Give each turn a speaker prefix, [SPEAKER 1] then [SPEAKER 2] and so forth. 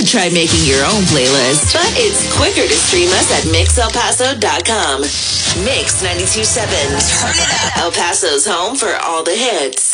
[SPEAKER 1] could try making your own playlist, but it's quicker to stream us at mixelpaso.com. Mix 92.7. Turn it up. El Paso's home for all the hits.